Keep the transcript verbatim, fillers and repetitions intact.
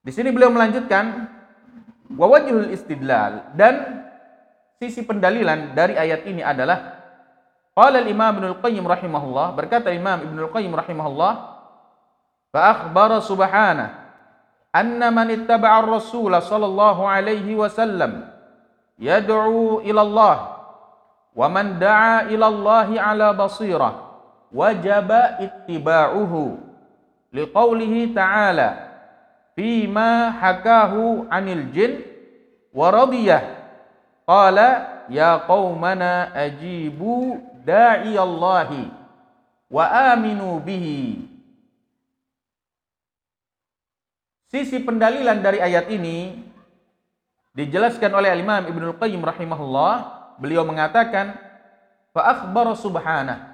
Di sini beliau melanjutkan, wa wajhul istidlal, dan sisi pendalilan dari ayat ini adalah qala al-Imam Ibnul Qayyim rahimahullah, berkata Imam Ibnul Qayyim rahimahullah, fa akhbara subhanahu anna man ittaba'a ar-rasul sallallahu alaihi wasallam yad'u ila Allah wa man da'a ila Allah ala basirah wajaba ittiba'uhu liqaulihi ta'ala fima hakahu 'anil jin wa radiyah qala ya qaumana ajibu da'iyallahi wa aminu bihi. Sisi pendalilan dari ayat ini dijelaskan oleh Imam Ibnul Qayyim rahimahullah. Beliau mengatakan fa akhbara subhanahu,